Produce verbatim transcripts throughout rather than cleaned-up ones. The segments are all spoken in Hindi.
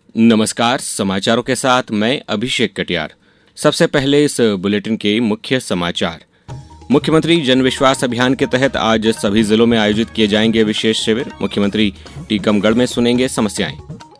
नमस्कार, समाचारों के साथ मैं अभिषेक कटियार। सबसे पहले इस बुलेटिन के मुख्य समाचार। मुख्यमंत्री जन विश्वास अभियान के तहत आज सभी जिलों में आयोजित किए जाएंगे विशेष शिविर। मुख्यमंत्री टीकमगढ़ में सुनेंगे समस्याएं।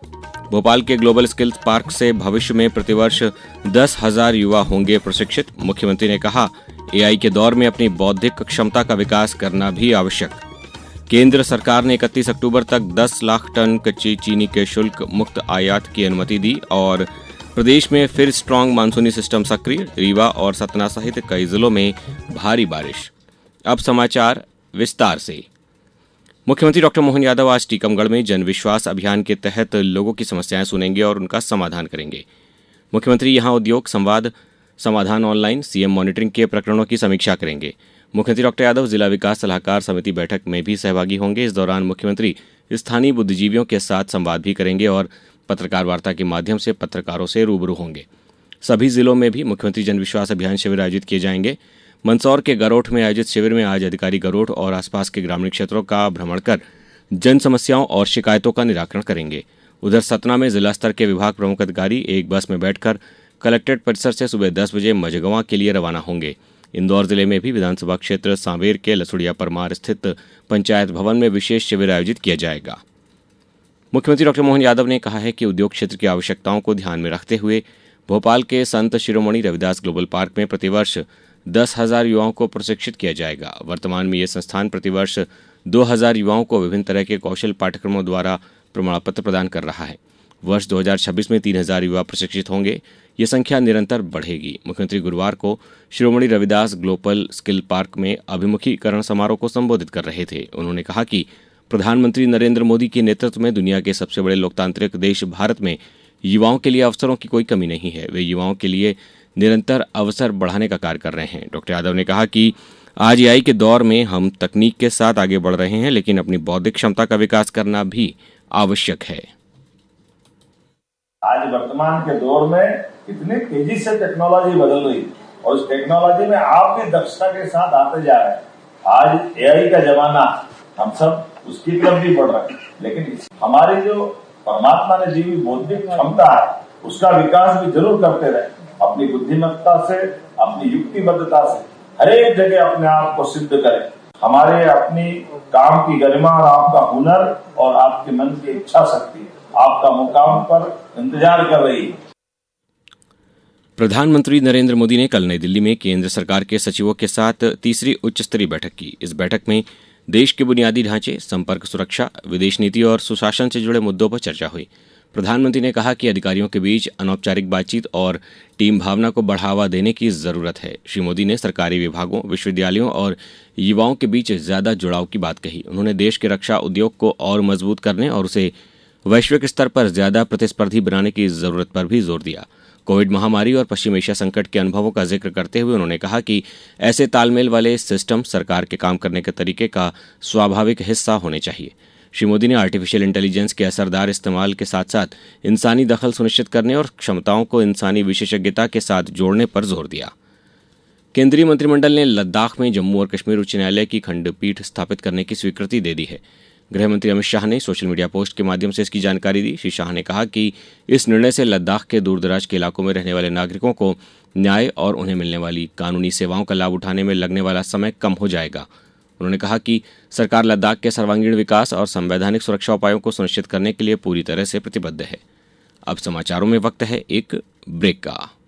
भोपाल के ग्लोबल स्किल्स पार्क से भविष्य में प्रतिवर्ष दस हजार युवा होंगे प्रशिक्षित। मुख्यमंत्री ने कहा, एआई के दौर में अपनी बौद्धिक क्षमता का विकास करना भी आवश्यक। केंद्र सरकार ने इकतीस अक्टूबर तक दस लाख टन कच्ची चीनी के शुल्क मुक्त आयात की अनुमति दी और प्रदेश में फिर स्ट्रांग मानसूनी सिस्टम सक्रिय। रीवा और सतना सहित कई जिलों में भारी बारिश। अब समाचार विस्तार से। मुख्यमंत्री डॉक्टर मोहन यादव आज टीकमगढ़ में जन विश्वास अभियान के तहत लोगों की समस्याएं सुनेंगे और उनका समाधान करेंगे। मुख्यमंत्री यहां उद्योग संवाद समाधान ऑनलाइन सीएम मॉनिटरिंग के प्रकरणों की समीक्षा करेंगे। मुख्यमंत्री डॉक्टर यादव जिला विकास सलाहकार समिति बैठक में भी सहभागी होंगे। इस दौरान मुख्यमंत्री स्थानीय बुद्धिजीवियों के साथ संवाद भी करेंगे और पत्रकार वार्ता के माध्यम से पत्रकारों से रूबरू होंगे। सभी जिलों में भी मुख्यमंत्री जन विश्वास अभियान शिविर आयोजित किए जाएंगे। मंदसौर के गरोठ में आयोजित शिविर में आज अधिकारी गरोठ और आसपास के ग्रामीण क्षेत्रों का भ्रमण कर जन समस्याओं और शिकायतों का निराकरण करेंगे। उधर सतना में जिला स्तर के विभाग प्रमुख अधिकारी एक बस में बैठकर कलेक्ट्रेट परिसर से सुबह दस बजे मझगवां के लिए रवाना होंगे। इंदौर जिले में भी विधानसभा क्षेत्र सांवेर के लसुड़िया परमार स्थित पंचायत भवन में विशेष शिविर आयोजित किया जाएगा। मुख्यमंत्री डॉक्टर मोहन यादव ने कहा है कि उद्योग क्षेत्र की आवश्यकताओं को ध्यान में रखते हुए भोपाल के संत शिरोमणि रविदास ग्लोबल पार्क में प्रतिवर्ष दस हजार युवाओं को प्रशिक्षित किया जाएगा। वर्तमान में ये संस्थान प्रतिवर्ष दो हजार युवाओं को विभिन्न तरह के कौशल पाठ्यक्रमों द्वारा प्रमाण पत्र प्रदान कर रहा है। वर्ष दो हजार छब्बीस में तीन हजार युवा प्रशिक्षित होंगे। ये संख्या निरंतर बढ़ेगी। मुख्यमंत्री गुरुवार को शिरोमणि रविदास ग्लोबल स्किल पार्क में अभिमुखीकरण समारोह को संबोधित कर रहे थे। उन्होंने कहा कि प्रधानमंत्री नरेंद्र मोदी के नेतृत्व में दुनिया के सबसे बड़े लोकतांत्रिक देश भारत में युवाओं के लिए अवसरों की कोई कमी नहीं है। वे युवाओं के लिए निरंतर अवसर बढ़ाने का कार्य कर रहे हैं। डॉक्टर यादव ने कहा कि आज एआई के दौर में हम तकनीक के साथ आगे बढ़ रहे हैं, लेकिन अपनी बौद्धिक क्षमता का विकास करना भी आवश्यक है। आज वर्तमान के दौर में इतनी तेजी से टेक्नोलॉजी बदल रही है और उस टेक्नोलॉजी में आप भी दक्षता के साथ आते जा रहे हैं। आज एआई का जमाना, हम सब उसकी तरफ भी बढ़ रहे हैं, लेकिन हमारी जो परमात्मा ने दी हुई बौद्धिक क्षमता है उसका विकास भी जरूर करते रहे। अपनी बुद्धिमत्ता से, अपनी युक्तिबद्धता से हर एक जगह अपने आप को सिद्ध करें। हमारे अपनी काम की गरिमा और आपका हुनर और आपके मन की इच्छा शक्ति आपका मुकाम पर इंतजार कर रही है। प्रधानमंत्री नरेंद्र मोदी ने कल नई दिल्ली में केंद्र सरकार के सचिवों के साथ तीसरी उच्च स्तरीय बैठक की। इस बैठक में देश के बुनियादी ढांचे, संपर्क सुरक्षा, विदेश नीति और सुशासन से जुड़े मुद्दों पर चर्चा हुई। प्रधानमंत्री ने कहा कि अधिकारियों के बीच अनौपचारिक बातचीत और टीम भावना को बढ़ावा देने की जरूरत है। श्री मोदी ने सरकारी विभागों, विश्वविद्यालयों और युवाओं के बीच ज्यादा जुड़ाव की बात कही। उन्होंने देश के रक्षा उद्योग को और मजबूत करने और उसे वैश्विक स्तर पर ज्यादा प्रतिस्पर्धी बनाने की जरूरत पर भी जोर दिया। कोविड महामारी और पश्चिम एशिया संकट के अनुभवों का जिक्र करते हुए उन्होंने कहा कि ऐसे तालमेल वाले सिस्टम सरकार के काम करने के तरीके का स्वाभाविक हिस्सा होने चाहिए। श्री मोदी ने आर्टिफिशियल इंटेलिजेंस के असरदार इस्तेमाल के साथ साथ इंसानी दखल सुनिश्चित करने और क्षमताओं को इंसानी विशेषज्ञता के साथ जोड़ने पर जोर दिया। केंद्रीय मंत्रिमंडल ने लद्दाख में जम्मू और कश्मीर उच्च न्यायालय की खंडपीठ स्थापित करने की स्वीकृति दे दी है। गृह मंत्री अमित शाह ने सोशल मीडिया पोस्ट के माध्यम से इसकी जानकारी दी। श्री शाह ने कहा कि इस निर्णय से लद्दाख के दूरदराज के इलाकों में रहने वाले नागरिकों को न्याय और उन्हें मिलने वाली कानूनी सेवाओं का लाभ उठाने में लगने वाला समय कम हो जाएगा। उन्होंने कहा कि सरकार लद्दाख के सर्वांगीण विकास और संवैधानिक सुरक्षा उपायों को सुनिश्चित करने के लिए पूरी तरह से प्रतिबद्ध है। अब समाचारों में वक्त है एक ब्रेक का।